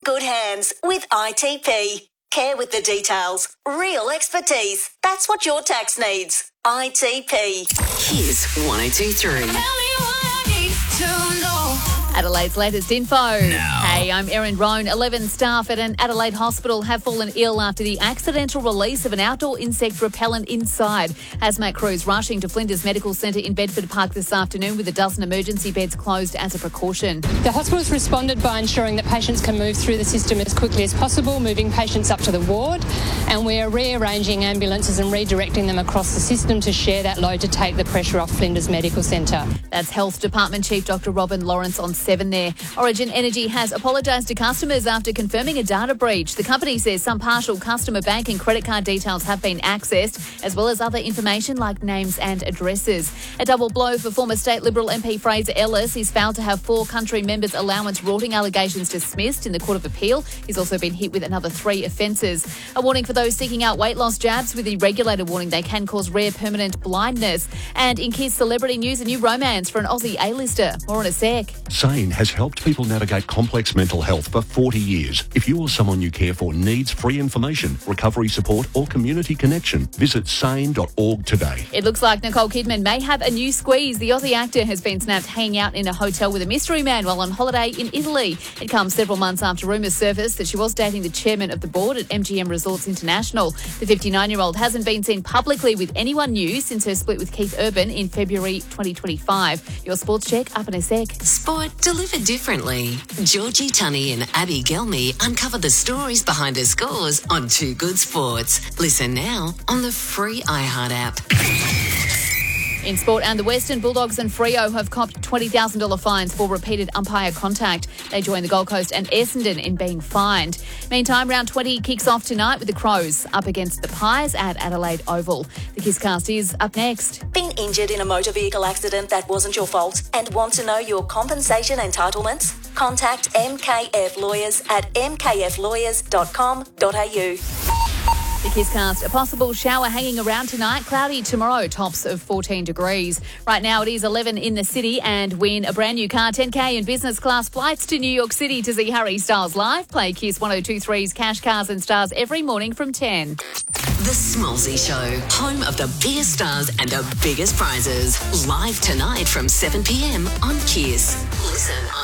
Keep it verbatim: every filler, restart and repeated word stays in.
good hands with I T P. Care with the details. Real expertise. That's what your tax needs. I T P. Here's one oh two three. Adelaide's latest info. Now. Hey, I'm Erin Roan. eleven staff at an Adelaide hospital have fallen ill after the accidental release of an outdoor insect repellent inside. Hazmat crews rushing to Flinders Medical Centre in Bedford Park this afternoon with a dozen emergency beds closed as a precaution. The hospital's responded by ensuring that patients can move through the system as quickly as possible, moving patients up to the ward, and we are rearranging ambulances and redirecting them across the system to share that load to take the pressure off Flinders Medical Centre. That's Health Department Chief Doctor Robin Lawrence on seven there. Origin Energy has apologised to customers after confirming a data breach. The company says some partial customer bank and credit card details have been accessed, as well as other information like names and addresses. A double blow for former State Liberal M P Fraser Ellis. He's failed to have four country members' allowance rorting allegations dismissed in the Court of Appeal. He's also been hit with another three offences. A warning for those seeking out weight loss jabs, with the regulator warning they can cause rare permanent blindness. And in Kiss celebrity news, a new romance for an Aussie A-lister. More in a sec. Sane has helped people navigate complex mental health for forty years. If you or someone you care for needs free information, recovery support or community connection, visit sane dot org today. It looks like Nicole Kidman may have a new squeeze. The Aussie actor has been snapped hanging out in a hotel with a mystery man while on holiday in Italy. It comes several months after rumours surfaced that she was dating the chairman of the board at M G M Resorts International. The fifty-nine-year-old hasn't been seen publicly with anyone new since her split with Keith Urban in February twenty twenty-five. Your sports check up in a sec. Sport delivered differently. Georgie Tunney and Abby Gelmy uncover the stories behind her scores on Too Good Sports. Listen now on the free iHeart app. In sport, and the Western Bulldogs and Freo have copped twenty thousand dollars fines for repeated umpire contact. They join the Gold Coast and Essendon in being fined. Meantime, round twenty kicks off tonight with the Crows up against the Pies at Adelaide Oval. The Kisscast is up next. Been injured in a motor vehicle accident that wasn't your fault and want to know your compensation entitlements? Contact M K F Lawyers at m k f lawyers dot com dot a u. The Kisscast, a possible shower hanging around tonight. Cloudy tomorrow, tops of fourteen degrees. Right now it is eleven in the city, and win a brand new car, ten K and business class flights to New York City to see Harry Styles live. Play Kiss one oh two three's Cash, Cars and Stars every morning from ten. The Smallsy Show, home of the biggest stars and the biggest prizes. Live tonight from seven p m on Kiss. Listen